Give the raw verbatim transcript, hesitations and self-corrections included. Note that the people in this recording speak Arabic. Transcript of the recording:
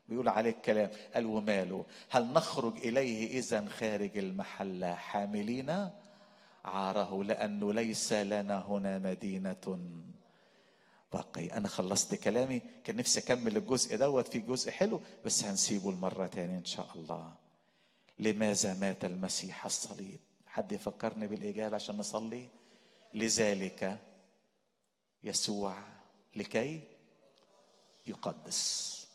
بيقول عليه الكلام، قال وماله، هل نخرج إليه إذن خارج المحلة حاملين عاره، لأنه ليس لنا هنا مدينة باقي. أنا خلصت كلامي، كان نفسي أكمل الجزء دوت، في جزء حلو بس هنسيبه المرة تاني إن شاء الله. لماذا مات المسيح الصليب؟ حد يفكرني بالإجابة عشان نصلي. لذلك يسوع لكي يقدس.